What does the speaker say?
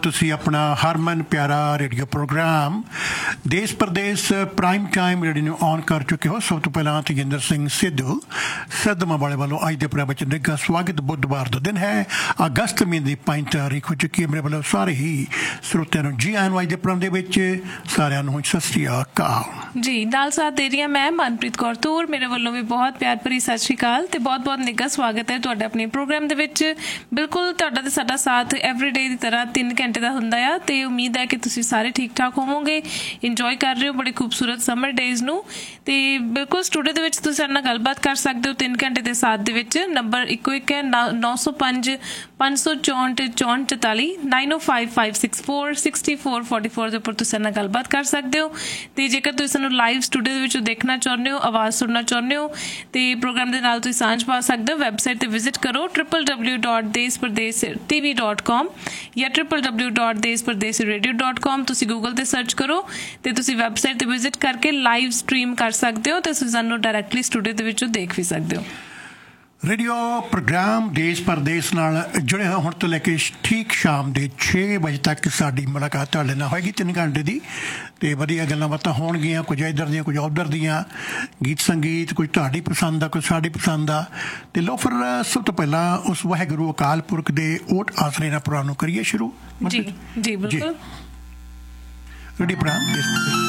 ਤੁਸੀਂ ਆਪਣਾ ਹਰਮਨ ਪਿਆਰਾ radio programme ਦੇਸ਼ ਪ੍ਰਦੇਸ਼ ਪ੍ਰਾਈਮ ਟਾਈਮ ਰੇਡੀਓ ਨੂੰ ਔਨ ਕਰ ਚੁੱਕੇ ਹੋ। ਸਭ ਤੋਂ ਪਹਿਲਾਂ ਤੇਜਿੰਦਰ ਸਿੰਘ ਸਿੱਧੂ ਸਦਮਾ ਵਾਲੇ ਵੱਲੋਂ ਅੱਜ ਦੇ ਪ੍ਰੋਗਰਾਮ ਵਿੱਚ ਨਿੱਘਾ ਸਵਾਗਤ। ਬੁੱਧਵਾਰ ਦਾ ਦਿਨ ਹੈ, ਅਗਸਤ ਮਹੀਨੇ ਦੀ 5 ਤਾਰੀਖ ਹੋ ਚੁੱਕੀ ਹੈ। ਮੇਰੇ ਵੱਲੋਂ ਸਾਰੇ ਹੀ ਸਰੋਤਿਆਂ ਨੂੰ ਜੀ ਆਇਆਂ ਨੂੰ ਅੱਜ ਦੇ ਪ੍ਰੋਗਰਾਮ ਦੇ ਵਿੱਚ ਸਾਰਿਆਂ ਨੂੰ ਸਤਿ ਸ਼੍ਰੀ ਅਕਾਲ ਜੀ। ਨਾਲ ਸਾਥ ਦੇ ਰਹੀ ਹਾਂ ਮੈਂ ਮਨਪ੍ਰੀਤ ਕੌਰ ਤੂਰ। ਮੇਰੇ ਵੱਲੋਂ ਵੀ ਬਹੁਤ ਪਿਆਰ ਭਰੀ ਸਤਿ ਸ਼੍ਰੀ ਅਕਾਲ ਤੇ ਬਹੁਤ ਬਹੁਤ ਨਿੱਘਾ ਸਵਾਗਤ ਹੈ ਤੁਹਾਡਾ ਆਪਣੇ ਪ੍ਰੋਗਰਾਮ ਦੇ ਵਿੱਚ। ਬਿਲਕੁਲ ਤੁਹਾਡਾ ਤੇ ਸਾਡਾ ਸਾਥ ਐਵਰੀਡੇ ਦੀ ਤਰ੍ਹਾਂ 3 ਘੰਟੇ ਦਾ ਹੁੰਦਾ ਆ ਤੇ ਉਮੀਦ ਹੈ ਕਿ ਤੁਸੀਂ ਸਾਰੇ ਠੀਕ ਠਾਕ ਹੋਵੋਗੇ, ਇੰਜੋਏ ਕਰ ਰਹੇ ਹੋ ਬੜੇ ਖੂਬਸੂਰਤ ਸਮਰ ਡੇਜ਼ ਨੂੰ। ਤੇ ਬਿਲਕੁਲ ਸਟੂਡੀਓ ਦੇ ਵਿੱਚ ਤੁਸੀਂ ਸਾਡੇ ਨਾਲ ਗੱਲਬਾਤ ਕਰ ਸਕਦੇ ਹੋ 3 ਘੰਟੇ ਦੇ ਸਾਥ ਦੇ ਵਿੱਚ। ਨੰਬਰ ਇੱਕੋ ਇੱਕ ਹੈ 905 564 6444 905 564 6444 ਦੇ ਉੱਪਰ ਤੁਸੀਂ ਸਾਡੇ ਨਾਲ ਗੱਲਬਾਤ ਕਰ ਸਕਦੇ ਹੋ। ਤੇ ਜੇਕਰ ਤੁਸੀਂ ਸਾਨੂੰ ਲਾਈਵ ਸਟੂਡੀਓ ਦੇ ਵਿੱਚੋਂ ਦੇਖਣਾ ਚਾਹੁੰਦੇ ਹੋ, ਆਵਾਜ਼ ਸੁਣਨਾ ਚਾਹੁੰਦੇ ਹੋ ਤੇ ਪ੍ਰੋਗਰਾਮ ਦੇ ਨਾਲ ਤੁਸੀਂ ਸਾਂਝ ਪਾ ਸਕਦੇ ਹੋ। ਵੈਬਸਾਈਟ ਤੇ ਵਿਜ਼ਿਟ ਕਰੋ www.deshpardeshTV.com ਜਾਂ www.deshpardeshradio.com। ਤੁਸੀਂ ਗੂਗਲ ਤੇ ਸਰਚ ਕਰੋ ਤੇ ਤੁਸੀਂ ਵੈਬਸਾਈਟ ਤੇ ਵਿਜ਼ਿਟ ਕਰਕੇ ਲਾਈਵ ਸਟ੍ਰੀਮ ਕਰ ਸਕਦੇ ਹੋ ਤੇ ਤੁਸੀਂ ਸਾਨੂੰ ਡਾਇਰੈਕਟਲੀ ਸਟੂਡੀਓ ਦੇ ਵਿੱਚੋਂ ਦੇਖ ਵੀ ਸਕਦੇ ਹੋ। ਰੇਡੀਓ ਪ੍ਰੋਗਰਾਮ ਦੇਸ਼ ਪ੍ਰਦੇਸ਼ ਨਾਲ ਜੁੜੇ ਹੋਏ ਹੁਣ ਤੋਂ ਲੈ ਕੇ ਠੀਕ ਸ਼ਾਮ ਦੇ 6 ਵਜੇ ਤੱਕ ਸਾਡੀ ਮੁਲਾਕਾਤ ਤੁਹਾਡੇ ਨਾਲ ਹੋਏਗੀ 3 ਘੰਟੇ ਦੀ। ਅਤੇ ਵਧੀਆ ਗੱਲਾਂ ਬਾਤਾਂ ਹੋਣਗੀਆਂ, ਕੁਝ ਇੱਧਰ ਦੀਆਂ ਕੁਝ ਉੱਧਰ ਦੀਆਂ, ਗੀਤ ਸੰਗੀਤ ਕੁਝ ਤੁਹਾਡੀ ਪਸੰਦ ਆ ਕੁਝ ਸਾਡੀ ਪਸੰਦ ਆ। ਅਤੇ ਲਓ ਫਿਰ ਸਭ ਤੋਂ ਪਹਿਲਾਂ ਉਸ ਵਾਹਿਗੁਰੂ ਅਕਾਲ ਪੁਰਖ ਦੇ ਓਟ ਆਸਰੇ ਨਾਲ ਪ੍ਰੋਗਰਾਮ ਨੂੰ ਕਰੀਏ ਸ਼ੁਰੂ। ਜੀ ਜੀ ਬਿਲਕੁਲ। ਰੇਡੀਓ ਪ੍ਰੋਗਰਾਮ ਦੇਸ਼ ਪ੍ਰਦੇਸ਼।